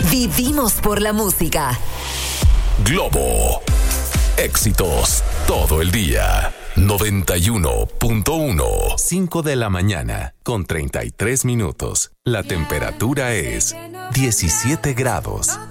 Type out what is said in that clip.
Vivimos por la música. Globo. Éxitos todo el día. 91.1. 5 de la mañana con 33 minutos. La temperatura es 17 grados.